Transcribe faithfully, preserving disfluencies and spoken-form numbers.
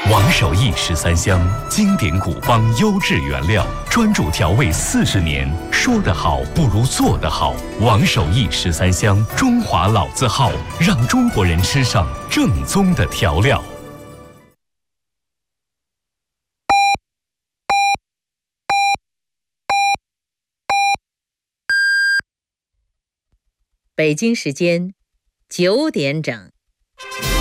王守义十三香，经典古方，优质原料，专注调味四十年。说得好不如做得好。王守义十三香，中华老字号，让中国人吃上正宗的调料。 北京时间九点整。